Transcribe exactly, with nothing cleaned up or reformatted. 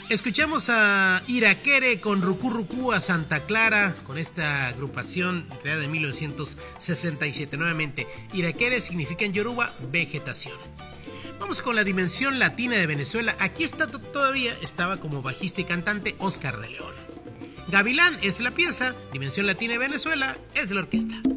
Escuchamos a Iraquere con Rucú Rucú a Santa Clara, con esta agrupación creada en mil novecientos sesenta y siete. Nuevamente, Iraquere significa en yoruba vegetación. Vamos con la dimensión latina de Venezuela. Aquí está todavía, estaba como bajista y cantante Oscar de León. Gavilán es la pieza, dimensión latina de Venezuela es de la orquesta.